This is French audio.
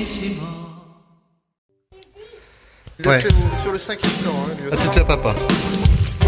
Ouais. Sur le 5e plan, hein, À tout à papa.